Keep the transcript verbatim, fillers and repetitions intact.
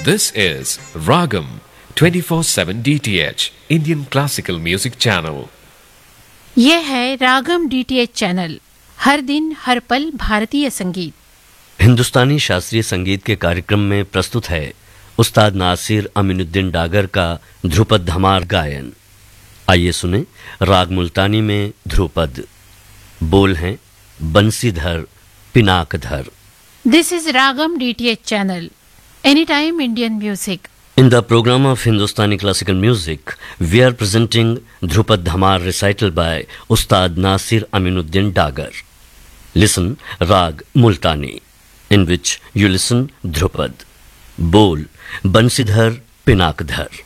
This is Ragam twenty-four seven D T H Indian Classical Music Channel. यह है रागम DTH channel, हर दिन हर पल भारतीय संगीत। हिंदुस्तानी शास्त्रीय संगीत के कार्यक्रम में प्रस्तुत है उस्ताद नासिर अमीनुद्दीन डागर का ध्रुपद धमार गायन। आइए सुने राग मुल्तानी में ध्रुपद। बोल हैं Bansidhar पिनाकधर। This is ragam DTH channel, any time Indian music. In the program of Hindustani classical music, we are presenting Dhrupad Dhamar recital by Ustad Nasir Aminuddin Dagar. Listen Rag Multani, in which you listen Dhrupad. Bol Bansidhar Pinakdhar.